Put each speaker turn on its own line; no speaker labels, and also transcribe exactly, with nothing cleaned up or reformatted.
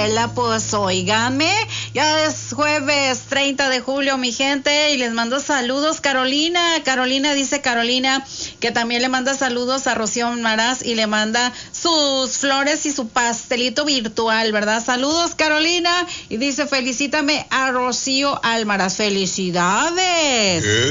Chela, pues óigame, ya es jueves treinta de julio, mi gente, y les mando saludos. Carolina, Carolina dice Carolina que también le manda saludos a Rocío Maraz y le manda sus flores y su pastelito virtual, ¿verdad? Saludos, Carolina, y dice felicítame a Rocío Almaraz. Felicidades.